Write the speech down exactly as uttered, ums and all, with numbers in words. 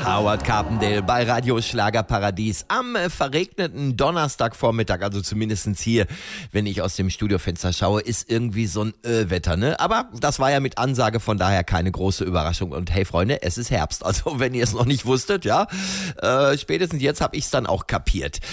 Howard Carpendale bei Radio Schlagerparadies am äh, verregneten Donnerstagvormittag, also zumindestens hier, wenn ich aus dem Studiofenster schaue, ist irgendwie so ein Ö-Wetter, ne? Aber das war ja mit Ansage, von daher keine große Überraschung. Und hey Freunde, es ist Herbst, also wenn ihr es noch nicht wusstet, ja, äh, spätestens jetzt habe ich es dann auch kapiert.